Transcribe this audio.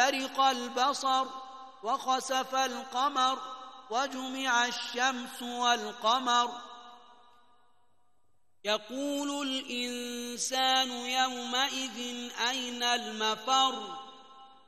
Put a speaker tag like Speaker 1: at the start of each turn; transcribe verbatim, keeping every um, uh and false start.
Speaker 1: برق البصر وخسف القمر وجمع الشمس والقمر يقول الإنسان يومئذ أين المفر